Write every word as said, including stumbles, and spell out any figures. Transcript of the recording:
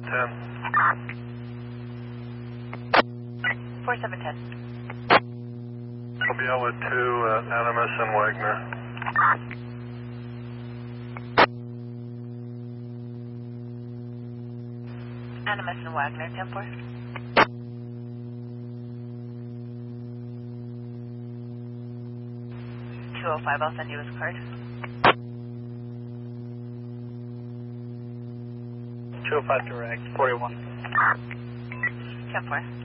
ten. four seven ten. I'll be out with two, uh, Animus and Wagner. Animus and Wagner, ten four. two oh five, I'll send you his card. two oh five direct, forty-one. ten four.